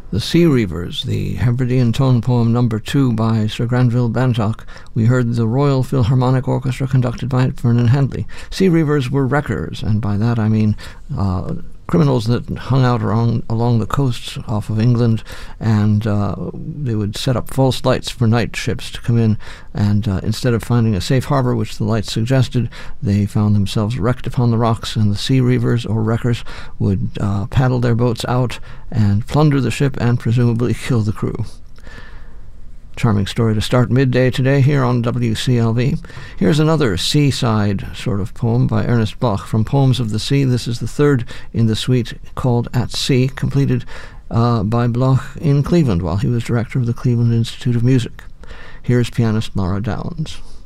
The Sea Reavers, the Hebridean tone poem number 2 by Sir Granville Bantock. We heard the Royal Philharmonic Orchestra conducted by Vernon Handley. Sea Reavers were wreckers, and by that I mean criminals that hung out along the coasts off of England, and they would set up false lights for night ships to come in, and instead of finding a safe harbor, which the lights suggested, they found themselves wrecked upon the rocks, and the Sea Reavers, or wreckers, would paddle their boats out and plunder the ship and presumably kill the crew. Charming story to start midday today here on WCLV. Here's another seaside sort of poem by Ernest Bloch from Poems of the Sea. This is the third in the suite called At Sea, completed by Bloch in Cleveland while he was director of the Cleveland Institute of Music. Here's pianist Laura Downs.